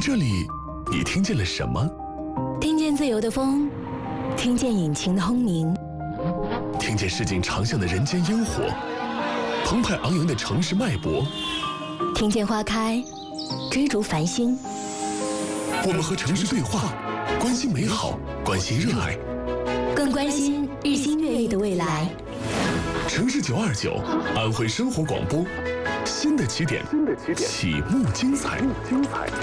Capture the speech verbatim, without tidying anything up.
这里，你听见了什么？ 听见自由的风，听见引擎的轰鸣， 听见市井长巷的人间烟火，澎湃昂扬的城市脉搏， 听见花开，追逐繁星。 我们和城市对话，关心美好，关心热爱， 更关心日新月异的未来。 城市九二九，安徽生活广播，新的起点，起幕精彩。